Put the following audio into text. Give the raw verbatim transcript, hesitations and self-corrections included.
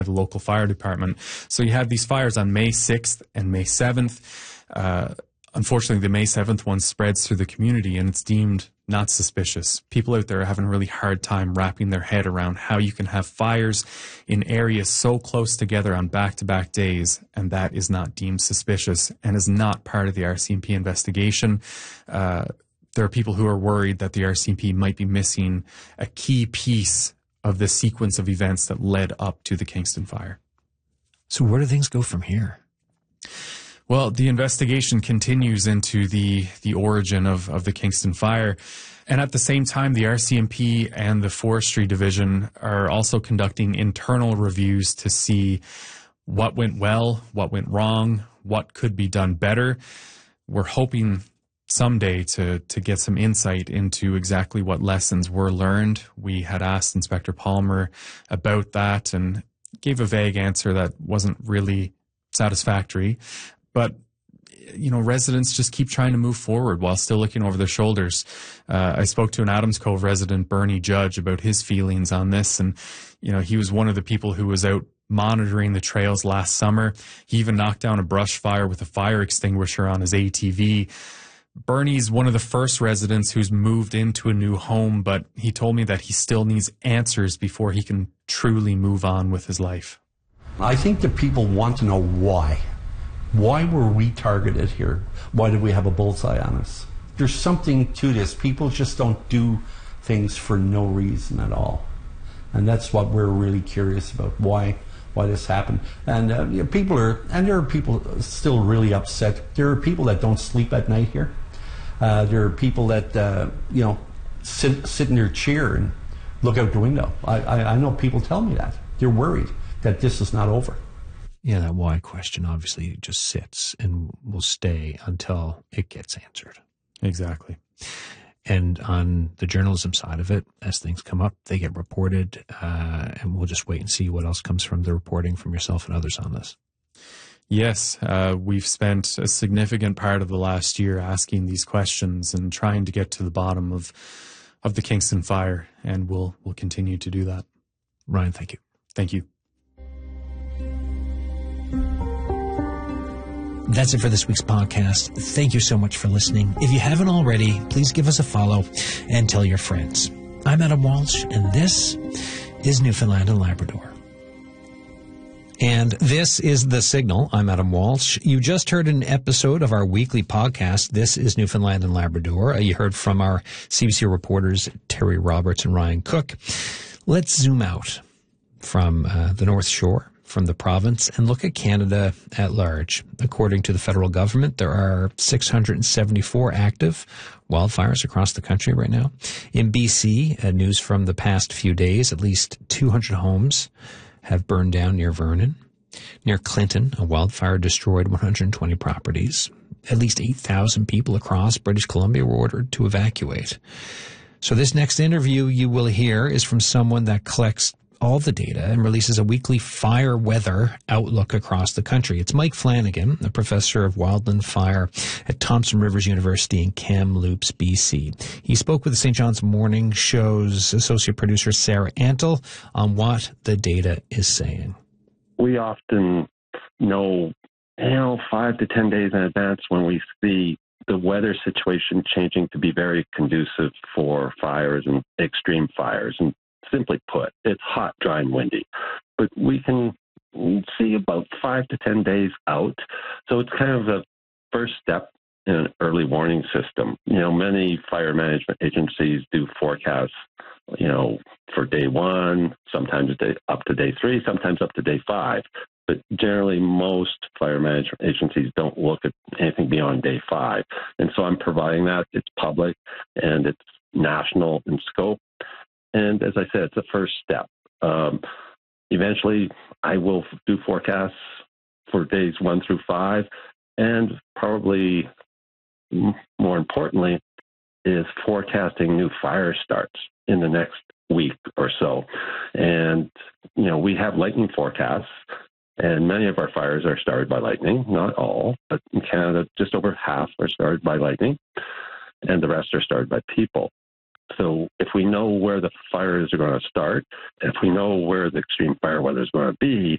the local fire department. So you had these fires on May sixth and May seventh. Uh, unfortunately, the May seventh one spreads through the community, and it's deemed not suspicious. People out there are having a really hard time wrapping their head around how you can have fires in areas so close together on back-to-back days, and that is not deemed suspicious and is not part of the R C M P investigation. Uh, there are people who are worried that the R C M P might be missing a key piece of the sequence of events that led up to the Kingston fire. So where do things go from here? Well, the investigation continues into the, the origin of, of the Kingston fire. And at the same time, the R C M P and the Forestry Division are also conducting internal reviews to see what went well, what went wrong, what could be done better. We're hoping someday to, to get some insight into exactly what lessons were learned. We had asked Inspector Palmer about that and gave a vague answer that wasn't really satisfactory. But, you know, residents just keep trying to move forward while still looking over their shoulders. Uh, I spoke to an Adams Cove resident, Bernie Judge, about his feelings on this. And, you know, he was one of the people who was out monitoring the trails last summer. He even knocked down a brush fire with a fire extinguisher on his A T V. Bernie's one of the first residents who's moved into a new home, but he told me that he still needs answers before he can truly move on with his life. I think that people want to know why. Why were we targeted here? Why did we have a bullseye on us? There's something to this. People just don't do things for no reason at all. And that's what we're really curious about, why why this happened. And uh, you know, people are, and there are people still really upset. There are people that don't sleep at night here. Uh, there are people that, uh, you know, sit, sit in their chair and look out the window. I, I, I know people tell me that. They're worried that this is not over. Yeah, that why question obviously just sits and will stay until it gets answered. Exactly. And on the journalism side of it, as things come up, they get reported, uh, and we'll just wait and see what else comes from the reporting from yourself and others on this. Yes, uh, we've spent a significant part of the last year asking these questions and trying to get to the bottom of of the Kingston fire, and we'll we'll continue to do that. Ryan, thank you. Thank you. That's it for this week's podcast. Thank you so much for listening. If you haven't already, please give us a follow and tell your friends. I'm Adam Walsh, and this is Newfoundland and Labrador. And this is The Signal. I'm Adam Walsh. You just heard an episode of our weekly podcast, This is Newfoundland and Labrador. You heard from our C B C reporters, Terry Roberts and Ryan Cook. Let's zoom out from uh, the North Shore, from the province, and look at Canada at large. According to the federal government, there are six hundred seventy-four active wildfires across the country right now. In B C, uh, news from the past few days, at least two hundred homes have burned down near Vernon. Near Clinton, a wildfire destroyed one hundred twenty properties. At least eight thousand people across British Columbia were ordered to evacuate. So this next interview you will hear is from someone that collects all the data and releases a weekly fire weather outlook across the country. It's Mike Flanagan, a professor of wildland fire at Thompson Rivers University in Kamloops, B C. He spoke with the Saint John's Morning Show's associate producer, Sarah Antle, on what the data is saying. We often know, you know, five to ten days in advance when we see the weather situation changing to be very conducive for fires and extreme fires. And simply put, it's hot, dry, and windy. But we can see about five to ten days out. So it's kind of the first step in an early warning system. You know, many fire management agencies do forecasts, you know, for day one, sometimes day, up to day three, sometimes up to day five. But generally, most fire management agencies don't look at anything beyond day five. And so I'm providing that. It's public and it's national in scope. And as I said, it's the first step. Um, eventually, I will do forecasts for days one through five. And probably more importantly, is forecasting new fire starts in the next week or so. And, you know, we have lightning forecasts, and many of our fires are started by lightning, not all, but in Canada, just over half are started by lightning, and the rest are started by people. So if we know where the fires are going to start, if we know where the extreme fire weather is going to be,